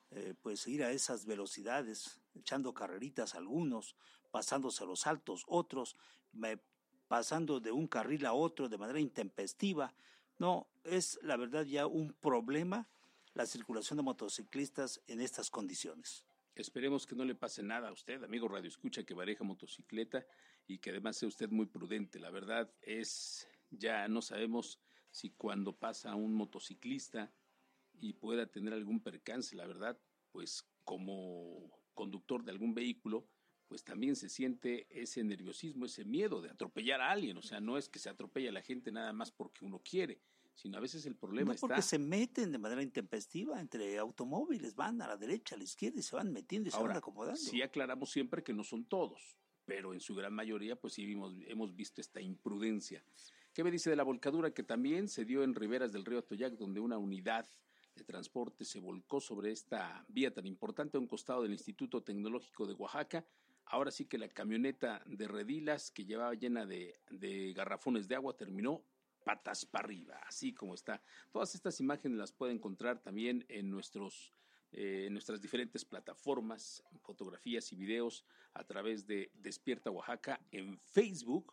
pues ir a esas velocidades, echando carreritas algunos, pasándose los altos otros, pasando de un carril a otro de manera intempestiva. No, es la verdad ya un problema la circulación de motociclistas en estas condiciones. Esperemos que no le pase nada a usted, amigo Radio Escucha, que maneja motocicleta y que además sea usted muy prudente. La verdad es, ya no sabemos si cuando pasa un motociclista y pueda tener algún percance, la verdad, pues como conductor de algún vehículo, pues también se siente ese nerviosismo, ese miedo de atropellar a alguien. O sea, no es que se atropelle a la gente nada más porque uno quiere, sino a veces el problema está... No, porque se meten de manera intempestiva entre automóviles, van a la derecha, a la izquierda y se van metiendo y se van acomodando. Sí aclaramos siempre que no son todos, pero en su gran mayoría pues sí hemos visto esta imprudencia. ¿Qué me dice de la volcadura que también se dio en riberas del río Atoyac, donde una unidad de transporte se volcó sobre esta vía tan importante a un costado del Instituto Tecnológico de Oaxaca? Ahora sí que la camioneta de redilas que llevaba llena de garrafones de agua terminó patas para arriba, así como está. Todas estas imágenes las puede encontrar también en nuestras diferentes plataformas, fotografías y videos a través de Despierta Oaxaca en Facebook,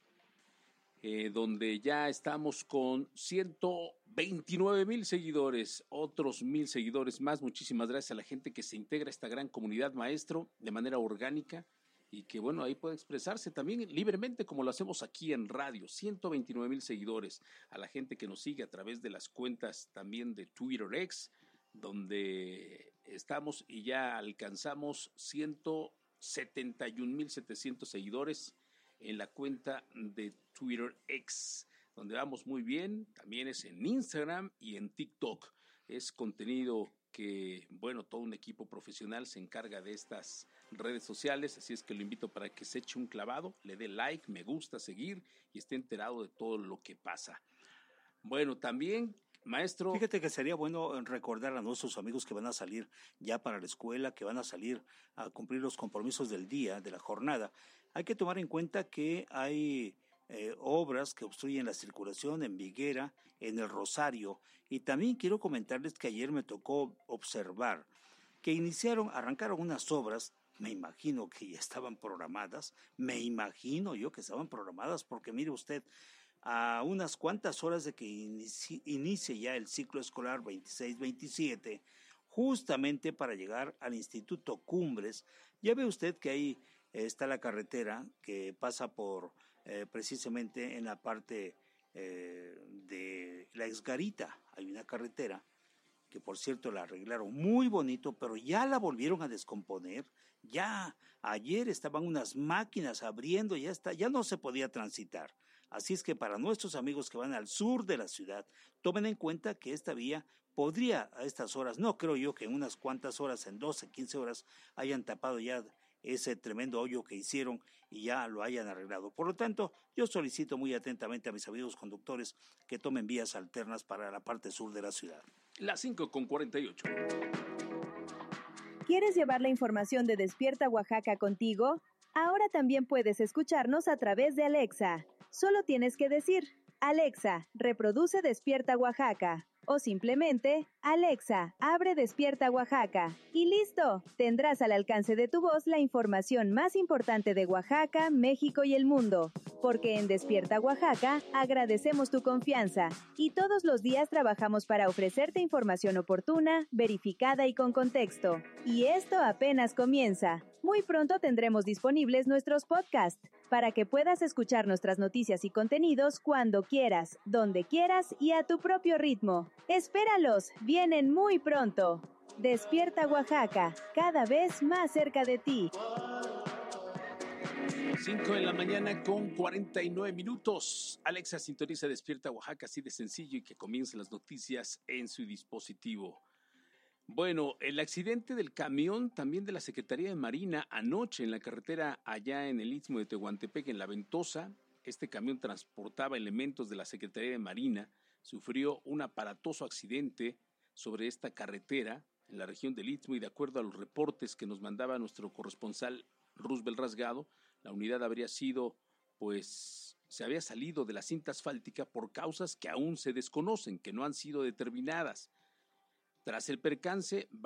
donde ya estamos con 129,000 seguidores, otros 1,000 seguidores más. Muchísimas gracias a la gente que se integra a esta gran comunidad, maestro, de manera orgánica, y que bueno, ahí puede expresarse también libremente como lo hacemos aquí en radio. 129,000 seguidores, a la gente que nos sigue a través de las cuentas también de Twitter X, donde estamos y ya alcanzamos 171,700 seguidores en la cuenta de Twitter X, donde vamos muy bien. También es en Instagram y en TikTok. Es contenido que, bueno, todo un equipo profesional se encarga de estas redes sociales, así es que lo invito para que se eche un clavado, le dé like, me gusta, seguir y esté enterado de todo lo que pasa. Bueno, también, maestro... Fíjate que sería bueno recordar a nuestros amigos que van a salir ya para la escuela, que van a salir a cumplir los compromisos del día, de la jornada. Hay que tomar en cuenta que hay obras que obstruyen la circulación en Viguera, en el Rosario, y también quiero comentarles que ayer me tocó observar que arrancaron unas obras. Me imagino que ya estaban programadas, porque mire usted, a unas cuantas horas de que inicie ya el ciclo escolar 26-27, justamente para llegar al Instituto Cumbres. Ya ve usted que ahí está la carretera que pasa por precisamente en la parte de la Exgarita. Hay una carretera que por cierto la arreglaron muy bonito, pero ya la volvieron a descomponer. Ya ayer estaban unas máquinas abriendo, ya no se podía transitar. Así es que para nuestros amigos que van al sur de la ciudad, tomen en cuenta que esta vía podría a estas horas, no creo yo que en unas cuantas horas, en 12, 15 horas, hayan tapado ya ese tremendo hoyo que hicieron y ya lo hayan arreglado. Por lo tanto, yo solicito muy atentamente a mis amigos conductores que tomen vías alternas para la parte sur de la ciudad. Las 5:48. ¿Quieres llevar la información de Despierta Oaxaca contigo? Ahora también puedes escucharnos a través de Alexa. Solo tienes que decir, Alexa, reproduce Despierta Oaxaca. O simplemente, Alexa, abre Despierta Oaxaca. Y listo, tendrás al alcance de tu voz la información más importante de Oaxaca, México y el mundo. Porque en Despierta Oaxaca agradecemos tu confianza y todos los días trabajamos para ofrecerte información oportuna, verificada y con contexto. Y esto apenas comienza. Muy pronto tendremos disponibles nuestros podcasts para que puedas escuchar nuestras noticias y contenidos cuando quieras, donde quieras y a tu propio ritmo. ¡Espéralos! ¡Vienen muy pronto! Despierta Oaxaca, cada vez más cerca de ti. 5:49 a.m. Alexa, sintoniza Despierta Oaxaca, así de sencillo, y que comiencen las noticias en su dispositivo. Bueno, el accidente del camión también de la Secretaría de Marina anoche en la carretera allá en el Istmo de Tehuantepec, en La Ventosa. Este camión transportaba elementos de la Secretaría de Marina, sufrió un aparatoso accidente sobre esta carretera en la región del Istmo y de acuerdo a los reportes que nos mandaba nuestro corresponsal Roosevelt Rasgado, la unidad habría sido, se había salido de la cinta asfáltica por causas que aún se desconocen, que no han sido determinadas. Tras el percance,